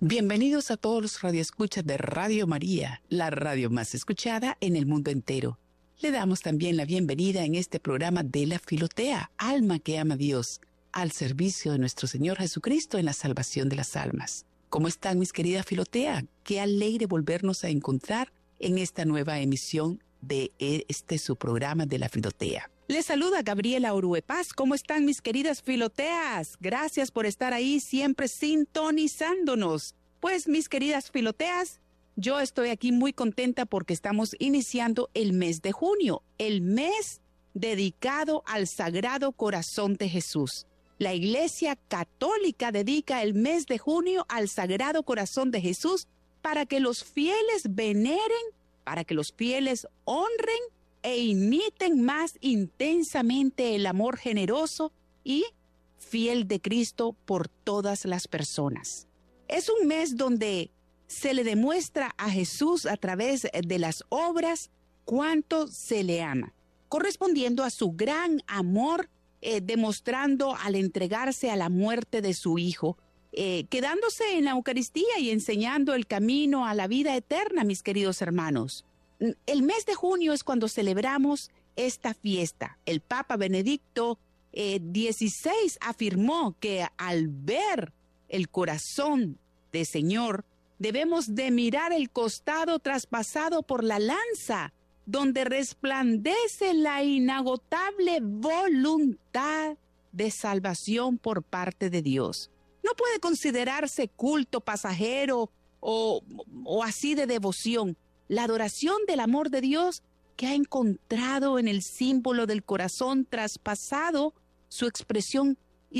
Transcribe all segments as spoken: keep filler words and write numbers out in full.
Bienvenidos a todos los radioescuchas de Radio María, la radio más escuchada en el mundo entero. Le damos también la bienvenida en este programa de la Filotea, alma que ama a Dios, al servicio de nuestro Señor Jesucristo en la salvación de las almas. ¿Cómo están, mis queridas Filotea? Qué alegre volvernos a encontrar en esta nueva emisión de este su programa de la Filotea. Les saluda Gabriela Oruepaz. ¿Cómo están, mis queridas Filoteas? Gracias por estar ahí siempre sintonizándonos. Pues, mis queridas Filoteas, yo estoy aquí muy contenta porque estamos iniciando el mes de junio, el mes dedicado al Sagrado Corazón de Jesús. La Iglesia Católica dedica el mes de junio al Sagrado Corazón de Jesús para que los fieles veneren, para que los fieles honren e imiten más intensamente el amor generoso y fiel de Cristo por todas las personas. Es un mes donde se le demuestra a Jesús a través de las obras cuánto se le ama, correspondiendo a su gran amor, eh, demostrando al entregarse a la muerte de su Hijo, eh, quedándose en la Eucaristía y enseñando el camino a la vida eterna, mis queridos hermanos. El mes de junio es cuando celebramos esta fiesta. El Papa Benedicto eh, dieciséis afirmó que al ver el corazón del Señor, debemos de mirar el costado traspasado por la lanza, donde resplandece la inagotable voluntad de salvación por parte de Dios. No puede considerarse culto pasajero o, o así de devoción. La adoración del amor de Dios que ha encontrado en el símbolo del corazón traspasado su expresión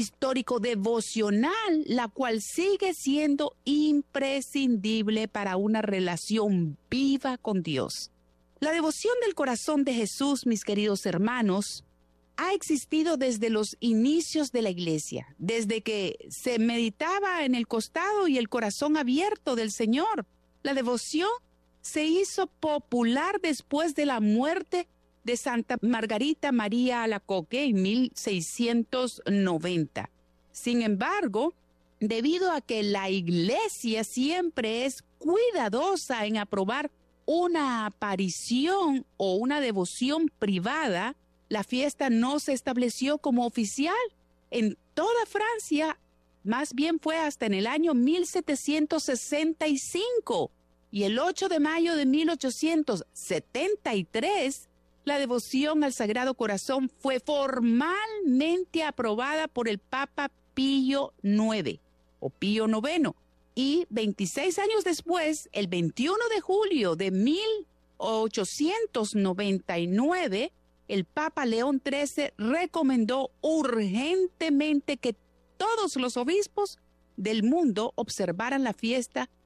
histórico-devocional, la cual sigue siendo imprescindible para una relación viva con Dios. La devoción del corazón de Jesús, mis queridos hermanos, ha existido desde los inicios de la Iglesia, desde que se meditaba en el costado y el corazón abierto del Señor. La devoción se hizo popular después de la muerte de Santa Margarita María Alacoque en mil seiscientos noventa. Sin embargo, debido a que la Iglesia siempre es cuidadosa en aprobar una aparición o una devoción privada, la fiesta no se estableció como oficial en toda Francia, más bien fue hasta en el año mil setecientos sesenta y cinco. Y el ocho de mayo de mil ochocientos setenta y tres, la devoción al Sagrado Corazón fue formalmente aprobada por el Papa Pío noveno o Pío noveno. Y veintiséis años después, el veintiuno de julio de mil ochocientos noventa y nueve, el Papa León trece recomendó urgentemente que todos los obispos del mundo observaran la fiesta